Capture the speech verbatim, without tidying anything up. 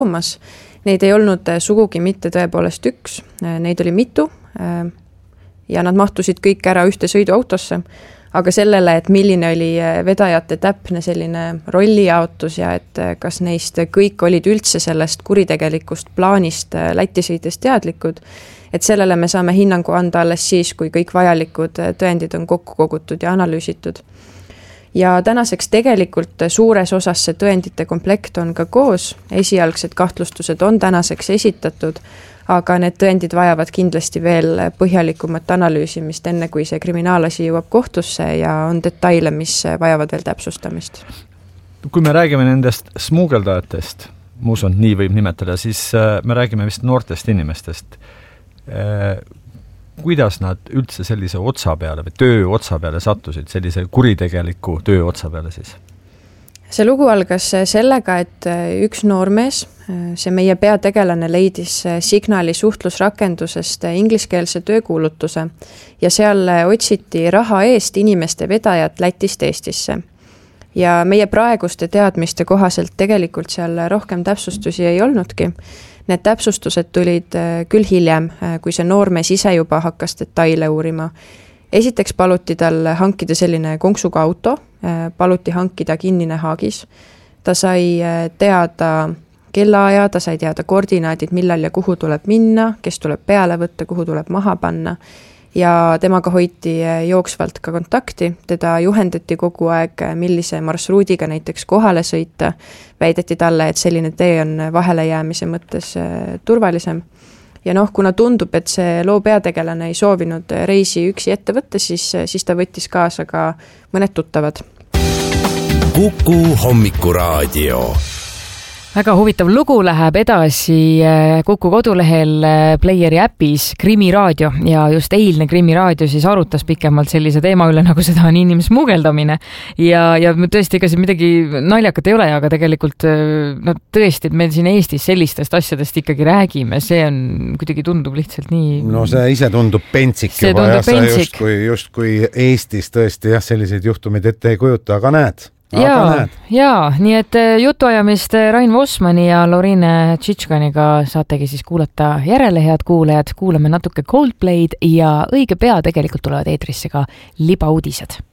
toomas. Neid ei olnud sugugi mitte tõepoolest üks, neid oli mitu ja nad mahtusid kõik ära ühte sõiduautosse, aga sellele, et milline oli vedajate täpne selline rollijaotus ja et kas neist kõik olid üldse sellest kuritegelikust plaanist Lätti sõides teadlikud, et sellele me saame hinnangu anda alles siis, kui kõik vajalikud tõendid on kokku kogutud ja analüüsitud. Ja tänaseks tegelikult suures osas see tõendite komplekt on ka koos, esialgsed kahtlustused on tänaseks esitatud, aga need tõendid vajavad kindlasti veel põhjalikumat analüüsimist, enne kui see kriminaalasi jõuab kohtusse ja on detaile, mis vajavad veel täpsustamist. Kui me räägime nendest smuugeldajatest, muus on nii võib nimetada, siis me räägime vist noortest inimestest. Kuidas nad üldse sellise otsa peale või töö otsa peale sattusid, sellise kuritegeliku töö otsa peale siis? See lugu algas sellega, et üks noormees, see meie peategelane leidis Signali suhtlusrakendusest ingliskeelse töökuulutuse ja seal otsiti raha eest inimeste vedajat Lätist Eestisse. Ja meie praeguste teadmiste kohaselt tegelikult seal rohkem täpsustusi ei olnudki. Need täpsustused tulid küll hiljem, kui see noormees ise juba hakkas detaile uurima. Esiteks paluti tal hankida selline konksuga auto, paluti hankida kinnine haagis. Ta sai teada kellaaja, ta sai teada koordinaadid, millal ja kuhu tuleb minna, kes tuleb peale võtta, kuhu tuleb maha panna. Ja temaga hoiti jooksvalt ka kontakti, teda juhendati kogu aeg, millise marsruudiga näiteks kohale sõita. Väideti talle, et selline tee on vahele jäämise mõttes turvalisem. Ja noh, kuna tundub, et see loo peategelane ei soovinud reisi üksi ette võtta, siis, siis ta võttis kaasa ka mõned tuttavad. Kuku hommikuraadio. Väga huvitav lugu läheb edasi Kuku kodulehel Playeri äpis Krimiraadio ja just eilne Krimiraadio siis arutas pikemalt sellise teema üle, nagu seda on inimsmugeldamine ja, ja tõesti ega see midagi naljakat ei ole, aga tegelikult no, tõesti, et meil siin Eestis sellistest asjadest ikkagi räägime, see on kuidagi tundub lihtsalt nii... No see ise tundub pentsik see juba tundub ja sa just kui, just kui Eestis tõesti jah, selliseid juhtumeid ette ei kujuta, aga näed. Jaa, jaa, nii et jutuajamist Rain Vossmani ja Lorine Tšitškaniga saategi siis kuulata järele, head kuulajad, kuulame natuke Coldplay'd ja õige pea tegelikult tulevad eetrisse ka libauudised.